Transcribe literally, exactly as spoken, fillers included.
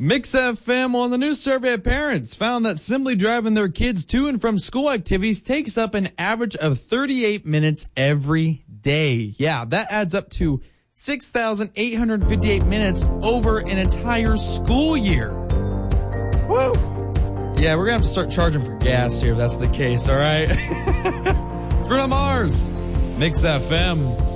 Mix F M, on the new survey of parents found that simply driving their kids to and from school activities takes up an average of thirty-eight minutes every day. Yeah, that adds up to six thousand eight hundred fifty-eight minutes over an entire school year. Woo! Yeah, we're going to have to start charging for gas here if that's the case, all right? Bruno Mars, Mix F M.